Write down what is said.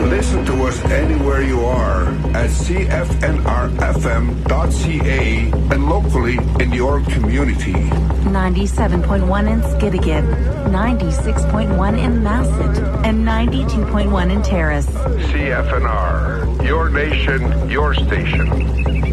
Listen to us anywhere you are at cfnrfm.ca and locally in your community. 97.1 in Skidegate, 96.1 in Masset, and 92.1 in Terrace. CFNR, your nation, your station.